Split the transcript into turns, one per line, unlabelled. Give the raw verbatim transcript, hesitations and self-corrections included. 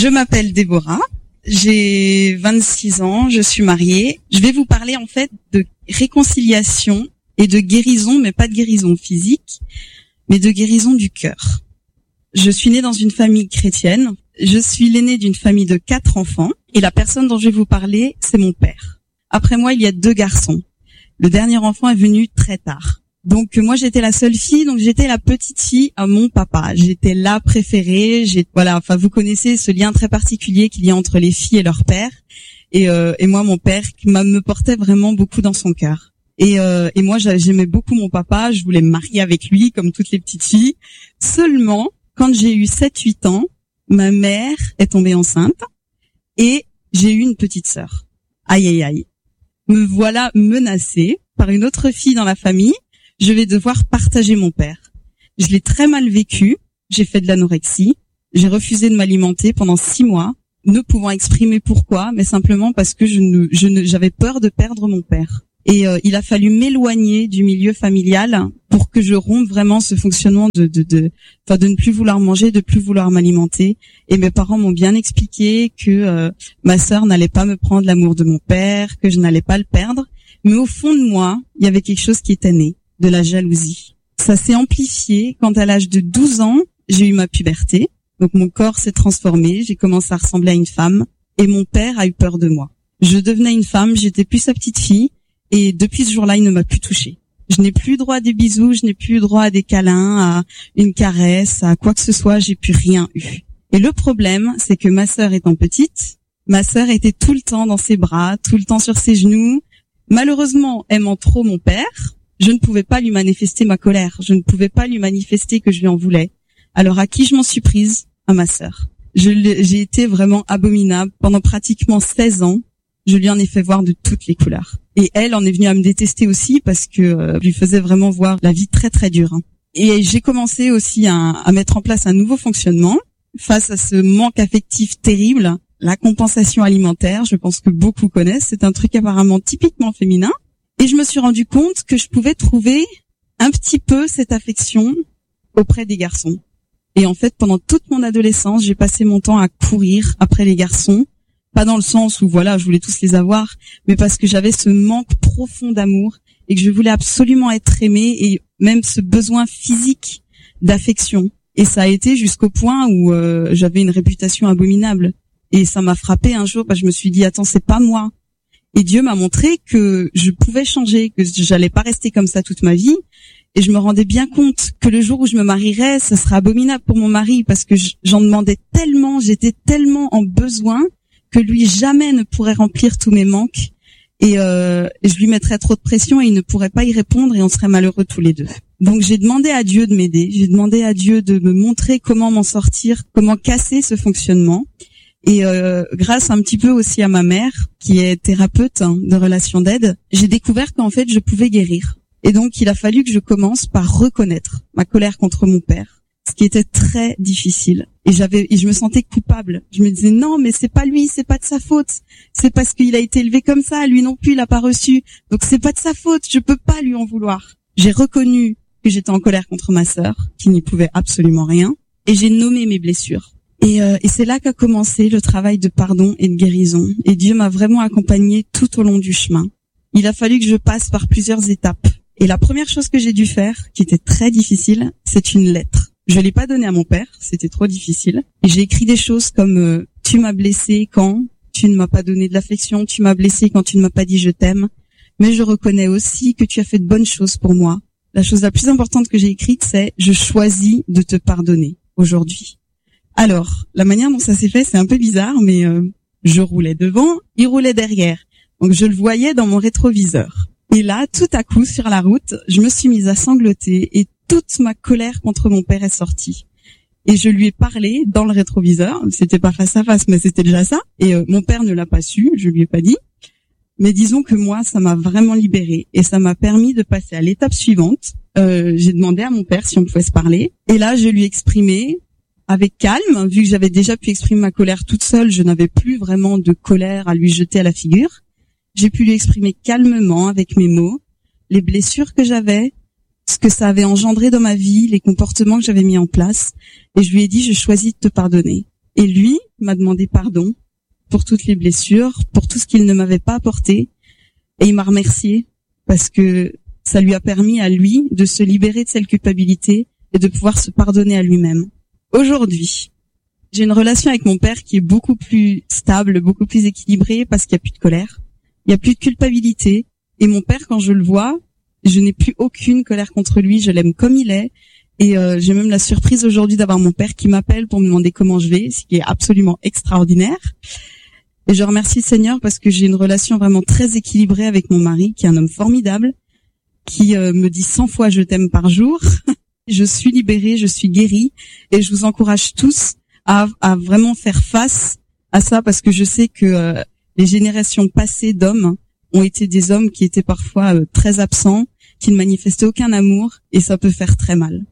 Je m'appelle Déborah, j'ai vingt-six ans, je suis mariée. Je vais vous parler en fait de réconciliation et de guérison, mais pas de guérison physique, mais de guérison du cœur. Je suis née dans une famille chrétienne. Je suis l'aînée d'une famille de quatre enfants et la personne dont je vais vous parler, c'est mon père. Après moi, il y a deux garçons. Le dernier enfant est venu très tard. Donc moi j'étais la seule fille, donc j'étais la petite fille à mon papa. J'étais la préférée. J'ai voilà, enfin vous connaissez ce lien très particulier qu'il y a entre les filles et leur père. Et, euh, et moi mon père qui me portait vraiment beaucoup dans son cœur. Et, euh, et moi j'aimais beaucoup mon papa. Je voulais me marier avec lui comme toutes les petites filles. Seulement quand j'ai eu sept huit ans, ma mère est tombée enceinte et j'ai eu une petite sœur. Aïe aïe aïe. Me voilà menacée par une autre fille dans la famille. Je vais devoir partager mon père. Je l'ai très mal vécu. J'ai fait de l'anorexie. J'ai refusé de m'alimenter pendant six mois, ne pouvant exprimer pourquoi, mais simplement parce que je ne, je ne, j'avais peur de perdre mon père. Et euh, il a fallu m'éloigner du milieu familial pour que je rompe vraiment ce fonctionnement de, de, de, enfin, de ne plus vouloir manger, de plus vouloir m'alimenter. Et mes parents m'ont bien expliqué que euh, ma sœur n'allait pas me prendre l'amour de mon père, que je n'allais pas le perdre. Mais au fond de moi, il y avait quelque chose qui était né. De la jalousie. Ça s'est amplifié quand à l'âge de douze ans, j'ai eu ma puberté. Donc mon corps s'est transformé, j'ai commencé à ressembler à une femme et mon père a eu peur de moi. Je devenais une femme, j'étais plus sa petite fille et depuis ce jour-là, il ne m'a plus touchée. Je n'ai plus droit à des bisous, je n'ai plus droit à des câlins, à une caresse, à quoi que ce soit, j'ai plus rien eu. Et le problème, c'est que ma sœur étant petite, ma sœur était tout le temps dans ses bras, tout le temps sur ses genoux. Malheureusement, aimant trop mon père, je ne pouvais pas lui manifester ma colère. Je ne pouvais pas lui manifester que je lui en voulais. Alors à qui je m'en suis prise? À ma sœur. Je j'ai été vraiment abominable. Pendant pratiquement seize ans, je lui en ai fait voir de toutes les couleurs. Et elle en est venue à me détester aussi parce que euh, je lui faisais vraiment voir la vie très très dure. Et j'ai commencé aussi à, à mettre en place un nouveau fonctionnement face à ce manque affectif terrible. La compensation alimentaire, je pense que beaucoup connaissent. C'est un truc apparemment typiquement féminin. Et je me suis rendu compte que je pouvais trouver un petit peu cette affection auprès des garçons. Et en fait, pendant toute mon adolescence, j'ai passé mon temps à courir après les garçons. Pas dans le sens où, voilà, je voulais tous les avoir, mais parce que j'avais ce manque profond d'amour et que je voulais absolument être aimée et même ce besoin physique d'affection. Et ça a été jusqu'au point où euh, j'avais une réputation abominable. Et ça m'a frappé un jour parce que je me suis dit, attends, c'est pas moi. Et Dieu m'a montré que je pouvais changer, que j'allais pas rester comme ça toute ma vie. Et je me rendais bien compte que le jour où je me marierais, ce serait abominable pour mon mari parce que j'en demandais tellement, j'étais tellement en besoin que lui jamais ne pourrait remplir tous mes manques. Et euh, je lui mettrais trop de pression et il ne pourrait pas y répondre et on serait malheureux tous les deux. Donc j'ai demandé à Dieu de m'aider, j'ai demandé à Dieu de me montrer comment m'en sortir, comment casser ce fonctionnement. Et euh, grâce un petit peu aussi à ma mère, qui est thérapeute hein, de relations d'aide, j'ai découvert qu'en fait, je pouvais guérir. Et donc, il a fallu que je commence par reconnaître ma colère contre mon père, ce qui était très difficile. Et j'avais, et je me sentais coupable. Je me disais non, mais c'est pas lui, c'est pas de sa faute. C'est parce qu'il a été élevé comme ça, lui non plus, il a pas reçu. Donc c'est pas de sa faute, je peux pas lui en vouloir. J'ai reconnu que j'étais en colère contre ma sœur, qui n'y pouvait absolument rien, et j'ai nommé mes blessures. Et, euh, et c'est là qu'a commencé le travail de pardon et de guérison. Et Dieu m'a vraiment accompagnée tout au long du chemin. Il a fallu que je passe par plusieurs étapes. Et la première chose que j'ai dû faire, qui était très difficile, c'est une lettre. Je l'ai pas donnée à mon père, c'était trop difficile. Et j'ai écrit des choses comme euh, « Tu m'as blessé quand tu ne m'as pas donné de l'affection, tu m'as blessé quand tu ne m'as pas dit je t'aime. Mais je reconnais aussi que tu as fait de bonnes choses pour moi. La chose la plus importante que j'ai écrite, c'est « Je choisis de te pardonner aujourd'hui ». Alors, la manière dont ça s'est fait, c'est un peu bizarre, mais euh, je roulais devant, il roulait derrière. Donc, je le voyais dans mon rétroviseur. Et là, tout à coup, sur la route, je me suis mise à sangloter et toute ma colère contre mon père est sortie. Et je lui ai parlé dans le rétroviseur. C'était pas face à face, mais c'était déjà ça. Et euh, mon père ne l'a pas su, je lui ai pas dit. Mais disons que moi, ça m'a vraiment libérée et ça m'a permis de passer à l'étape suivante. Euh, j'ai demandé à mon père si on pouvait se parler. Et là, je lui ai exprimé avec calme, vu que j'avais déjà pu exprimer ma colère toute seule, je n'avais plus vraiment de colère à lui jeter à la figure. J'ai pu lui exprimer calmement, avec mes mots, les blessures que j'avais, ce que ça avait engendré dans ma vie, les comportements que j'avais mis en place. Et je lui ai dit, je choisis de te pardonner. Et lui m'a demandé pardon pour toutes les blessures, pour tout ce qu'il ne m'avait pas apporté. Et il m'a remercié parce que ça lui a permis à lui de se libérer de cette culpabilité et de pouvoir se pardonner à lui-même. Aujourd'hui, j'ai une relation avec mon père qui est beaucoup plus stable, beaucoup plus équilibrée parce qu'il n'y a plus de colère, il n'y a plus de culpabilité. Et mon père, quand je le vois, je n'ai plus aucune colère contre lui, je l'aime comme il est. Et euh, j'ai même la surprise aujourd'hui d'avoir mon père qui m'appelle pour me demander comment je vais, ce qui est absolument extraordinaire. Et je remercie le Seigneur parce que j'ai une relation vraiment très équilibrée avec mon mari, qui est un homme formidable, qui euh, me dit cent fois je t'aime par jour. Je suis libérée, je suis guérie, et je vous encourage tous à, à vraiment faire face à ça parce que je sais que euh, les générations passées d'hommes ont été des hommes qui étaient parfois euh, très absents, qui ne manifestaient aucun amour, et ça peut faire très mal.